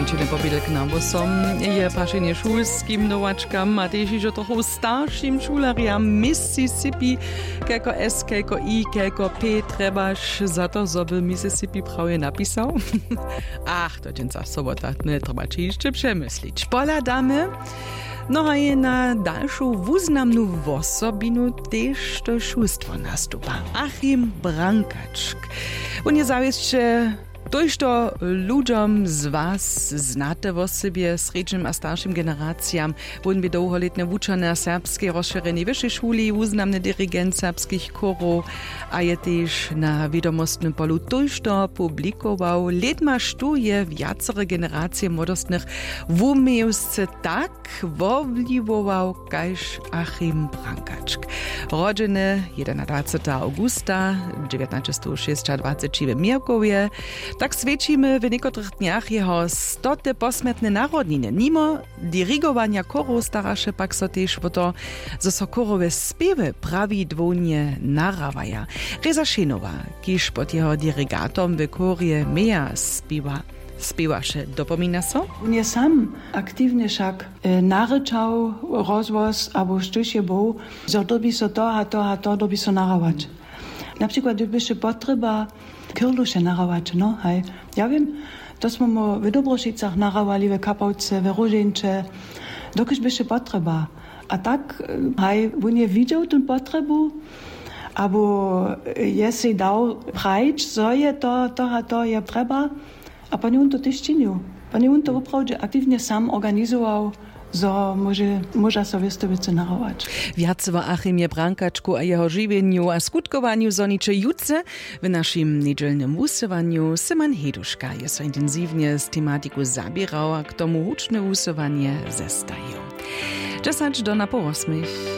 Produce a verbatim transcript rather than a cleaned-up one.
Kończyny pobídek na bosom je pašenie šulským novačkam a tiež ižo trochu starším šulariam Mississippi, kelko S, kelko I, kelko P trebaš za to, zoby Mississippi prawie napisał. Ach, to dżęca sobota, nie trzeba ci jeszcze przemyślić. Poladamy. No a je na dalszą wuznamną wosobinu też to szulstwo nastupa. Achim Brankaczk. On je zawieszcze Tož to ľuďom z vás znáte vo sobie, srednjim a starším generáciám, on by dlouholetné vučané serbskej rozšírenej vyššej šuli, uznamný dirigent serbských chorov a je tiež na vedomostnom polu tož to publikoval. Letma štuje viacere generácie młodostnych v umejusce tak vovlivoval kajž Achim Brankaczk. Rodzeny jedenadvacátého augusta devätnásť šesťdesiatdva v Mirkovie. Tak svedčíme v niektorých dniach jeho stote posmetné narodniny. Mimo dirigovania chorov staraše pak so tiež o to, zo so chorové spiewy pravidłownie narávaja. Reza Šenová, kýž pod jeho dirigátom v chórie Meja spiewa, spiewaše. Dopomína so? On je sam aktívne však e, narečal rozvoz, abo štuž je bol, že doby so to a to a to doby so naravať. Napríklad, kdyby še potreba Kyrluše naravać, no, hej. Ja wiem, to smo mu w Dobrošicach naravali, w Kapavce, w Roženče, dokiż by się potrzeba. A tak, hej, on je widział tę potrebu, abo je si dał prajć, co je to, to a to je treba, a pani on to też czynił. Pani on to wprawdzie aktywnie sam organizował, so może, może sobie z tego narować. Viac o Achimie Brankaczku a jeho žiwieniu a skutkowaniu zonicze jutce w naszym niedzielnym wusowaniu Simon Heduszka je so intensywnie z tematiku zabierał, a k tomu huczne wusowanie zestają. Czasacz do na po ósmych.